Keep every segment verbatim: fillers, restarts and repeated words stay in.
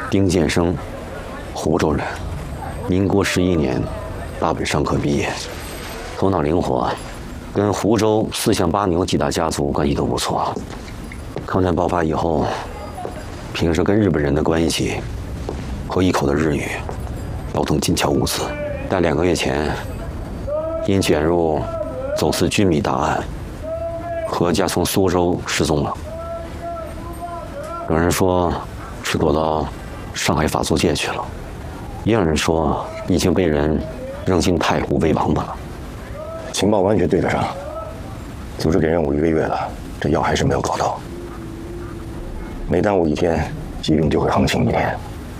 丁建生，湖州人，民国十一年大本商科毕业，头脑灵活，跟湖州四乡八牛几大家族关系都不错。抗战爆发以后，平时跟日本人的关系，会一口的日语，老通金桥物资。但两个月前，因卷入走私军米大案，何家从苏州失踪了。有人说是躲到上海法租界去了，也有人说已经被人扔进太湖喂王八了。 情报完全对得上，组织给任务一个月了，这药还是没有搞到。每耽误一天，疾病就会横行一天。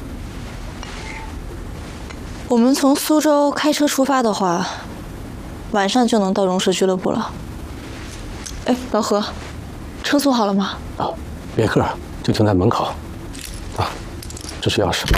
我们从苏州开车出发的话，晚上就能到荣氏俱乐部了。哎，老何，车租好了吗？ 啊，别克就停在门口。啊，这是钥匙。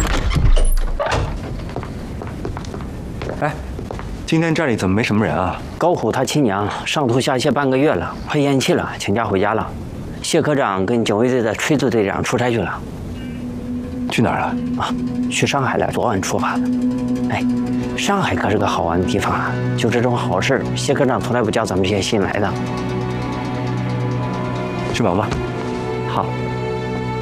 哎，今天站里怎么没什么人啊？ 高虎他亲娘上吐下泻半个月了，快咽气了，请假回家了。谢科长跟警卫队的吹子队长出差去了。 去哪儿了？ 啊，去上海了，昨晚出发的。哎，上海可是个好玩的地方啊！就这种好事，谢科长从来不叫咱们这些新来的。 去忙吧。 好。